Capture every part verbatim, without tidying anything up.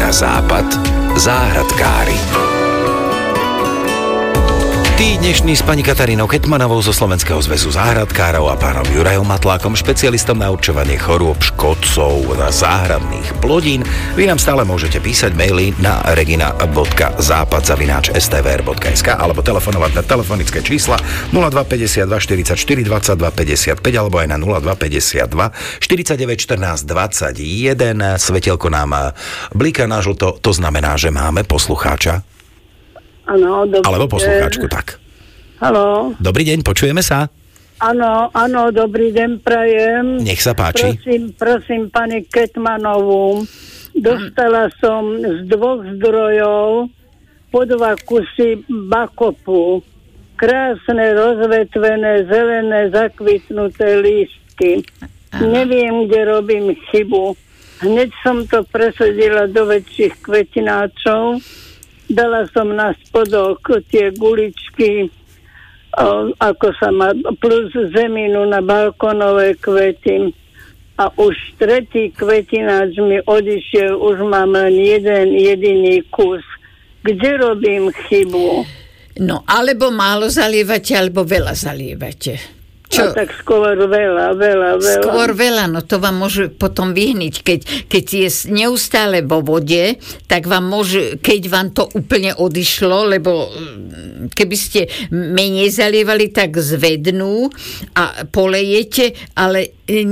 Západ. Záhradkári. Tí dnešní s pani Katarínou Ketmanovou zo Slovenského zväzu záhradkárov a pánom Jurajom Matlákom, špecialistom na určovanie chorôb, škodcov, záhradných plodín. Vy nám stále môžete písať maily na regina bodka západ zavináč es té vé er bodka es ká alebo telefonovať na telefonické čísla nula dva päťdesiatdva štyridsaťštyri dvadsaťdva päťdesiatpäť alebo aj na nula dva päťdesiatdva štyridsaťdeväť štrnásť dvadsaťjeden. Svetielko nám blíka na žlto, to znamená, že máme poslucháča. Áno, dobrý Alebo poslucháčku, tak. Haló. Dobrý deň, počujeme sa? Áno, áno, dobrý deň prajem. Nech sa páči. Prosím, prosím pani Ketmanovú, dostala som z dvoch zdrojov po dva kusy bakopu. Krásne, rozvetvené, zelené, zakvitnuté lístky. Aha. Neviem, kde robím chybu. Hneď som to presadila do väčších kvetináčov. Dala som na spodok tie guličky, o, ako sa má, plus zeminu na balkónové kvety. A už tretí kvetináč mi odišiel, už mám len jeden jediný kus. Kde robím chybu? No, alebo málo zalievate, alebo veľa zalievate. Čo? No, tak skôr veľa, veľa, veľa. Skôr veľa, no to vám môže potom vyhniť. Keď, keď je neustále vo vode, tak vám môže, keď vám to úplne odišlo, lebo keby ste menej zalievali, tak zvednú a polejete, ale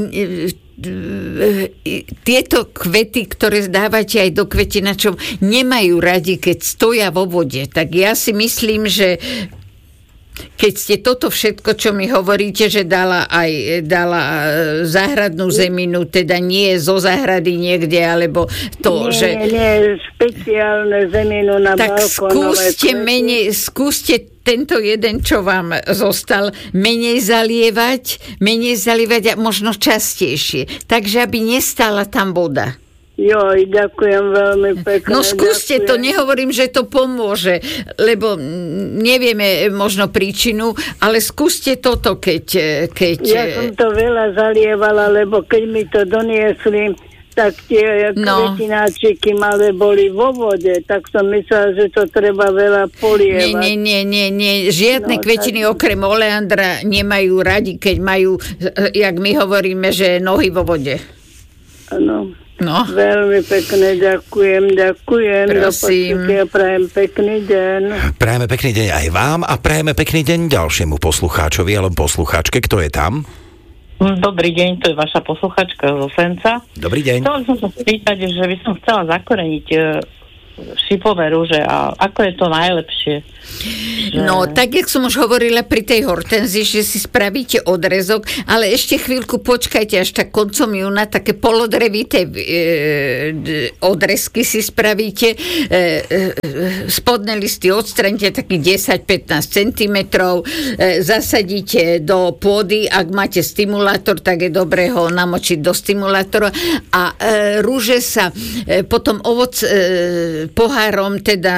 tieto kvety, ktoré dávate aj do kvetinačov, nemajú radi, keď stoja vo vode. Tak ja si myslím, že keď ste toto všetko, čo mi hovoríte, že dala aj dala záhradnú zeminu, teda nie zo záhrady niekde, alebo to, nie, že... Nie, nie, špeciálne zeminu na tak balkónové skúste kvety. menej, skúste tento jeden, čo vám zostal, menej zalievať, menej zalievať a možno častejšie. Takže, aby nestála tam voda. Joj, ďakujem veľmi pekne. No skúste ďakujem. to, nehovorím, že to pomôže, lebo nevieme možno príčinu, ale skúste toto, keď... keď... Ja som to veľa zalievala, lebo keď mi to doniesli, tak tie no. kvetináčiky malé boli vo vode, tak som myslela, že to treba veľa polievať. Nie, nie, nie, nie, žiadne no, kvetiny tak... okrem oleandra nemajú radi, keď majú, jak my hovoríme, že nohy vo vode. Áno. No. Veľmi pekne ďakujem, ďakujem. Prosím. Do počutia, prajem pekný deň. Prajeme pekný deň aj vám a prajeme pekný deň ďalšiemu poslucháčovi alebo poslucháčke. Kto je tam? Dobrý deň, to je vaša posluchačka zo Senca. Dobrý deň. Chcela som sa spýtať, že by som chcela zakoreniť šipové rúže a ako je to najlepšie? Že... No, tak, jak som už hovorila pri tej hortenzii, že si spravíte odrezok, ale ešte chvíľku počkajte, až tak koncom júna také polodrevité e, odrezky si spravíte, e, e, spodné listy odstraňte takých desať až pätnásť centimetrov, e, zasadíte do pôdy, ak máte stimulátor, tak je dobré ho namočiť do stimulátora a e, rúže sa e, potom ovoc e, pohárom, teda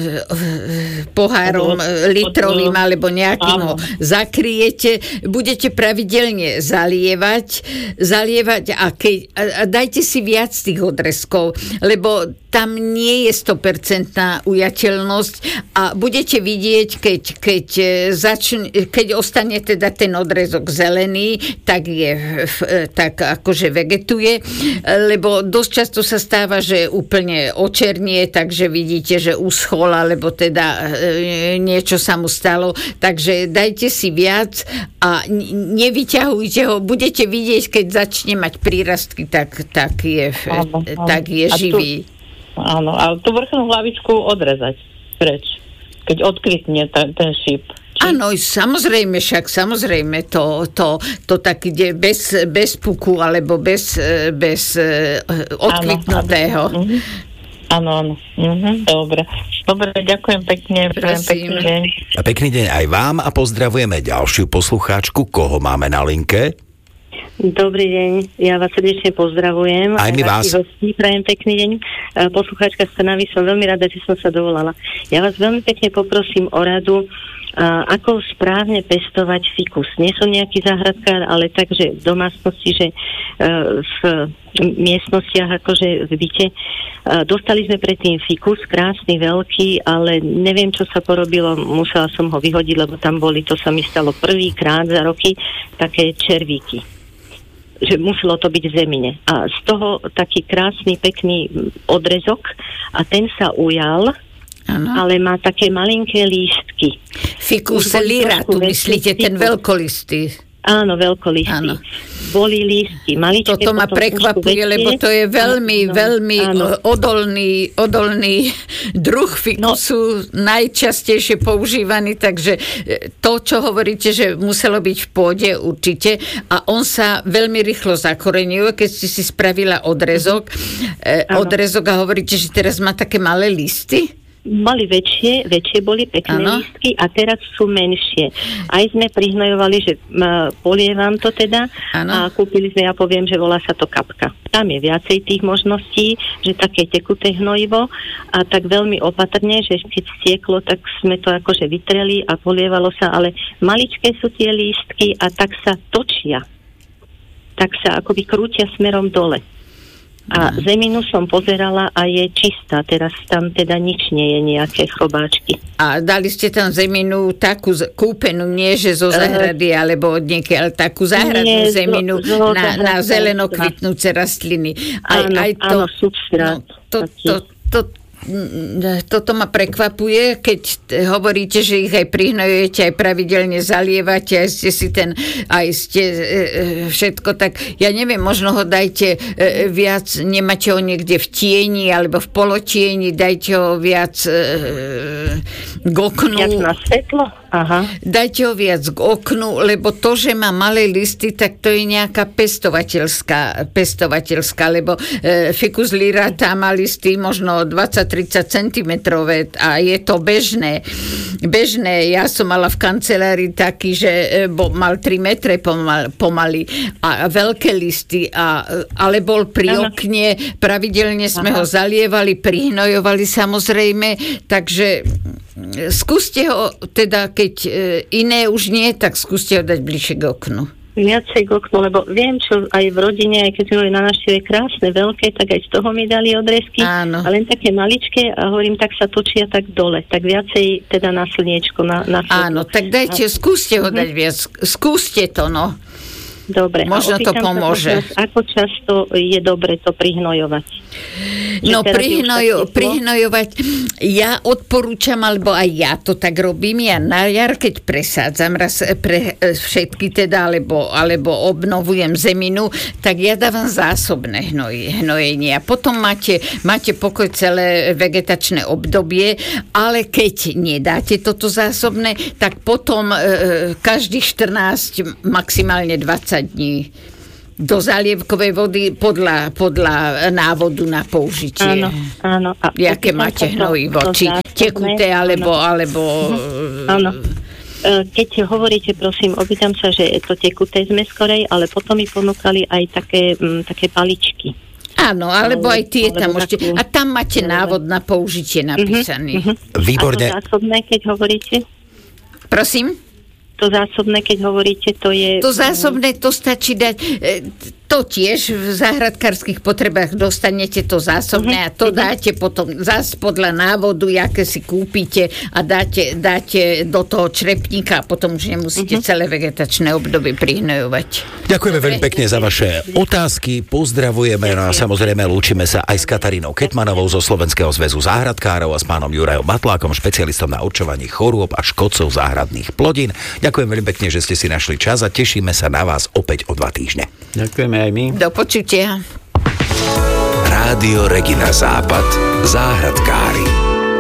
pohárom litrovým alebo nejakým ho zakryjete, budete pravidelne zalievať, zalievať a, keď, a dajte si viac tých odrezkov, lebo tam nie je sto percent ujateľnosť a budete vidieť, keď, keď, začne, keď ostane teda ten odrezok zelený, tak je tak akože vegetuje, lebo dosť často sa stáva, že úplne očernie, takže vidíte, že uschol, alebo teda niečo sa mu stalo, takže dajte si viac a nevyťahujte ho, budete vidieť, keď začne mať prírastky, tak, tak je, áno, tak je živý. Tu, áno, ale tú vrchnú hlavičku odrezať preč, keď odkrytne ten, ten šíp. Áno, samozrejme, však samozrejme to, to, to tak ide bez, bez puku alebo bez, bez odkvitnutého. Áno, áno. Áno, áno. Mhm, dobre. Dobre, ďakujem pekne. Pekný deň. A pekný deň aj vám a pozdravujeme ďalšiu poslucháčku. Koho máme na linke? Dobrý deň, ja vás srdečne pozdravujem. Aj my vás. Hostí, prajem pekný deň. Poslucháčka z Trnavy, som veľmi rada, že som sa dovolala. Ja vás veľmi pekne poprosím o radu, ako správne pestovať fikus. Nie som nejaký záhradkár, ale takže v domácnosti, že v miestnostiach, akože v byte, dostali sme predtým fikus, krásny, veľký, ale neviem, čo sa porobilo, musela som ho vyhodiť, lebo tam boli, to sa mi stalo prvýkrát za roky, také červíky. Že muselo to byť v zemine. A z toho taký krásny, pekný odrezok a ten sa ujal, ano. Ale má také malinké lístky. Ficus lyra, tu myslíte, ten veľkolistý. Áno, veľkolistý. Áno. Boli lístky, maličké. Toto ma prekvapuje, lebo to je veľmi, áno, veľmi áno. odolný, odolný druh fikusu, no. najčastejšie používaný, takže to, čo hovoríte, že muselo byť v pôde určite a on sa veľmi rýchlo zakoreňuje, keď ste si spravila odrezok, mm. odrezok a hovoríte, že teraz má také malé listy. Mali väčšie, väčšie boli pekné ano. Lístky a teraz sú menšie. Aj sme prihnojovali, že uh, polievam to teda ano. A kúpili sme, ja poviem, že volá sa to kapka. Tam je viacej tých možností, že také tekuté hnojivo a tak veľmi opatrne, že keď stieklo, tak sme to akože vytreli a polievalo sa, ale maličké sú tie lístky a tak sa točia. Tak sa akoby krútia smerom dole. A zeminu som pozerala a je čistá. Teraz tam teda nič nie je, nejaké chrobáčky. A dali ste tam zeminu takú kúpenú, nie že zo záhrady, uh, alebo od nieké, ale takú záhradnú zeminu zo, zo na, na zeleno kvitnúce rastliny. Aj, áno, aj to, áno, substrát. No, to, to, to, to toto ma prekvapuje, keď hovoríte, že ich aj prihnojujete, aj pravidelne zalievate, aj ste si ten, aj ste e, všetko, tak ja neviem, možno ho dajte e, viac, nemáte ho niekde v tieni, alebo v polotieni, dajte ho viac e, k oknu. Viac na svetlo? Aha. Dajte ho viac k oknu, lebo to, že má malé listy, tak to je nejaká pestovateľská, pestovateľská, lebo e, ficus lyrata má listy možno dvadsať tridsať centimetrov a je to bežné. Bežné, ja som mala v kancelárii taký, že bo, mal tri metre pomal, pomaly a veľké listy, a, ale bol pri Aha. okne, pravidelne sme Aha. ho zalievali, prihnojovali samozrejme, takže skúste ho, teda keď iné už nie, tak skúste ho dať bližšie k oknu. Viacej k oknu, lebo viem, čo aj v rodine, aj keď sme boli na návšteve krásne, veľké, tak aj z toho mi dali odrezky. Áno. A len také maličké a hovorím, tak sa točia tak dole. Tak viacej teda na slniečko, na, na svetlo. Áno, tak dajte, a... skúste ho dať viac. Skúste to, no. Dobre. Možno to pomôže. Sa, ako často je dobre to prihnojovať? No prihnojo, prihnojovať, ja odporúčam, alebo aj ja to tak robím, ja na jar, keď presádzam raz pre všetky teda, alebo, alebo obnovujem zeminu, tak ja dávam zásobné hnoj, hnojenie. A potom máte, máte pokoj celé vegetačné obdobie, ale keď nedáte toto zásobné, tak potom e, každých štrnásť, maximálne dvadsať dní do zalievkovej vody podľa, podľa návodu na použitie. Áno, áno. A jaké máte hnojivo, či tekuté, alebo... alebo áno. Keď hovoríte, prosím, opýtam sa, že to tekuté sme skorej, ale potom mi ponúkali aj také, m, také paličky. Áno, alebo aj tie tam môžete. A tam máte návod na použitie napísaný. Uh-huh, uh-huh. Výborne. A to zásobné, keď hovoríte? Prosím? To zásobné, keď hovoríte, to je... To zásobné, to stačí dať... To tiež v záhradkárskych potrebách dostanete to zásobné a to dáte potom zás podľa návodu, aké si kúpite a dáte, dáte do toho črepníka a potom už nemusíte uh-huh. celé vegetačné obdobie prihnojovať. Ďakujeme veľmi pekne za vaše otázky, pozdravujeme a samozrejme lúčime sa aj s Katarínou Ketmanovou zo Slovenského zväzu záhradkárov a s pánom Jurajom Matlákom, špecialistom na určovanie chorôb a škodcov záhradných plodín. Ďakujem veľmi pekne, že ste si našli čas a tešíme sa na vás opäť o dva týždne. Ďakujeme aj my. Do počutia. Rádio Regina Západ, záhradkári.